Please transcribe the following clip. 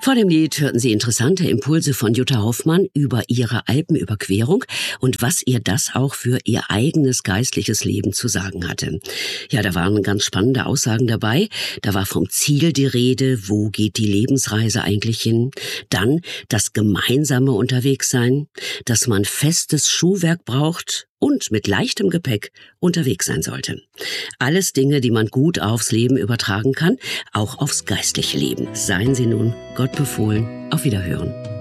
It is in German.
Vor dem Lied hörten Sie interessante Impulse von Jutta Hoffmann über ihre Alpenüberquerung und was ihr das auch für ihr eigenes geistliches Leben zu sagen hatte. Ja, da waren ganz spannende Aussagen dabei. Da war vom Ziel die Rede, wo geht die Lebensreise eigentlich hin? Dann das gemeinsame Unterwegssein, dass man festes Schuhwerk braucht und mit leichtem Gepäck unterwegs sein sollte. Alles Dinge, die man gut aufs Leben übertragen kann, auch aufs geistliche Leben. Seien Sie nun Gott befohlen. Auf Wiederhören.